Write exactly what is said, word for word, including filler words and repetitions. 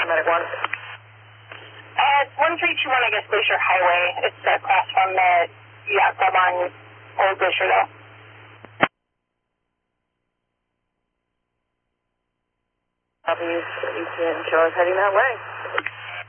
Paramedic one. Uh, it's one three two one, I guess, Glacier Highway. It's across from the yacht club on Old Glacier, though. Copy, E T N, show us heading that way.